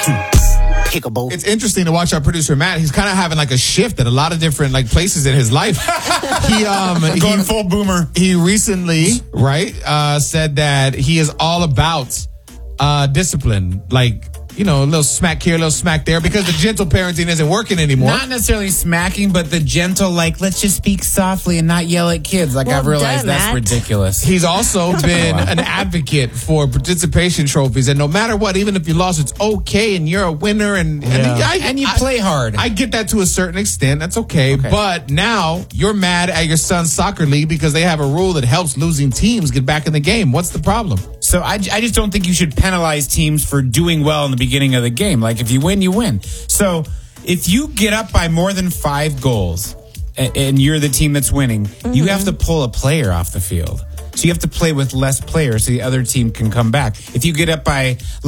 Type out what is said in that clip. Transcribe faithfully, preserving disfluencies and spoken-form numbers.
Kickable. It's interesting to watch our producer Matt. He's kind of having like a shift at a lot of different like places in his life. he um going he, full boomer. He recently, right, uh, said that he is all about uh, discipline, like. You know, a little smack here, a little smack there, because the gentle parenting isn't working anymore. Not necessarily smacking, but the gentle, like, let's just speak softly and not yell at kids. Like, Well I've realized done, that's Matt. ridiculous. He's also been an advocate for participation trophies, and no matter what, even if you lost, it's okay, and you're a winner, and and, Yeah. I, And you I- play hard. I get that to a certain extent. That's okay. Okay. But now you're mad at your son's soccer league because they have a rule that helps losing teams get back in the game. What's the problem? So I, I just don't think you should penalize teams for doing well in the beginning of the game. Like, if you win, you win. So if you get up by more than five goals and, and you're the team that's winning, mm-hmm. you have to pull a player off the field. So you have to play with less players so the other team can come back. If you get up by